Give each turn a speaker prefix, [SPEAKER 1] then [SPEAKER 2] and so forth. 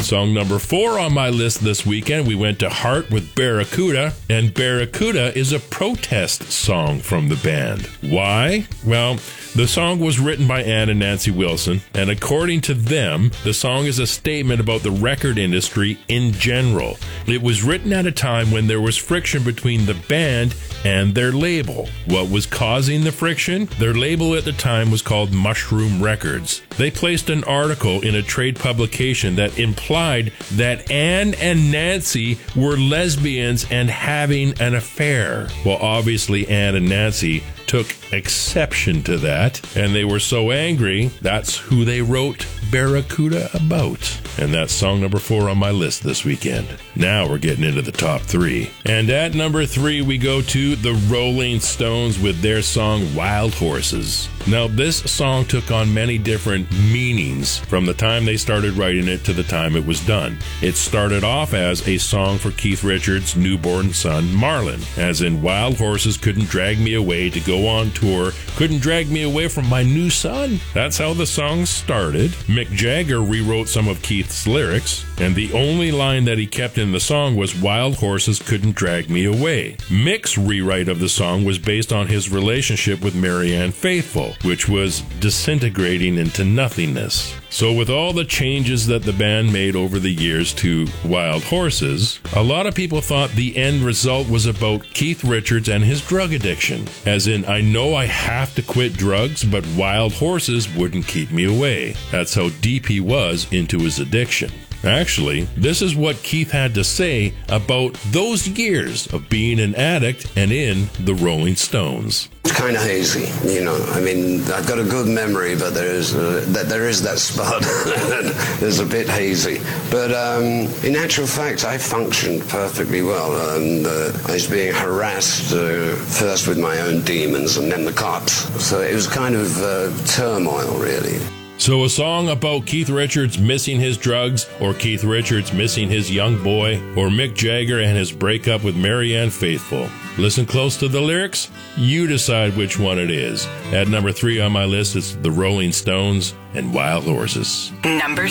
[SPEAKER 1] Song number 4 on my list this weekend, we went to Heart with Barracuda, and Barracuda is a protest song from the band. Why? Well, the song was written by Ann and Nancy Wilson, and according to them, the song is a statement about the record industry in general. It was written at a time when there was friction between the band and their label. What was causing the friction? Their label at the time was called Mushroom Records. They placed an article in a trade publication that implied that Ann and Nancy were lesbians and having an affair. Well, obviously Ann and Nancy took exception to that, and they were so angry, that's who they wrote Barracuda about. And that's song number 4 on my list this weekend. Now we're getting into the top 3. And at number 3, we go to the Rolling Stones with their song Wild Horses. Now, this song took on many different meanings from the time they started writing it to the time it was done. It started off as a song for Keith Richards' newborn son, Marlon, as in Wild Horses couldn't drag me away to go on tour, couldn't drag me away from my new son. That's how the song started. Mick Jagger rewrote some of Keith's lyrics, and the only line that he kept in the song was Wild Horses couldn't drag me away. Mick's rewrite of the song was based on his relationship with Marianne Faithfull, which was disintegrating into nothingness. So with all the changes that the band made over the years to Wild Horses, a lot of people thought the end result was about Keith Richards and his drug addiction. As in, I know I have to quit drugs, but Wild Horses wouldn't keep me away. That's how deep he was into his addiction. Actually, this is what Keith had to say about those years of being an addict and in the Rolling Stones.
[SPEAKER 2] It's kind of hazy, you know. I mean, I've got a good memory, but there is that spot that's a bit hazy. But in actual fact, I functioned perfectly well. And I was being harassed first with my own demons and then the cops. So it was kind of turmoil, really.
[SPEAKER 1] So a song about Keith Richards missing his drugs, or Keith Richards missing his young boy, or Mick Jagger and his breakup with Marianne Faithfull. Listen close to the lyrics. You decide which one it is. At number 3 on my list is the Rolling Stones and Wild Horses.
[SPEAKER 3] Number